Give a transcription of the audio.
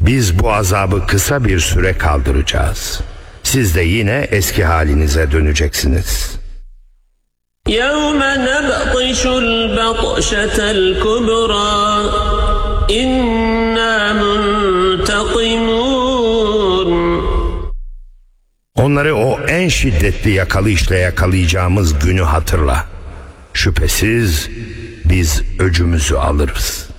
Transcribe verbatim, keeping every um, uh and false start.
Biz bu azabı kısa bir süre kaldıracağız. Siz de yine eski halinize döneceksiniz. يَوْمَ نَبْطِشُ الْبَطْشَةَ الْكُبْرَى إِنَّا مُنْتَقِمُونَ Onları o en şiddetli yakalayışla yakalayacağımız günü hatırla. Şüphesiz biz öcümüzü alırız.